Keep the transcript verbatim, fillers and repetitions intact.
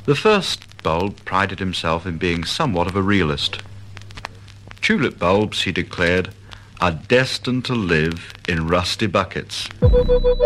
The first bulb prided himself in being somewhat of a realist. Tulip bulbs, he declared, are destined to live in rusty buckets.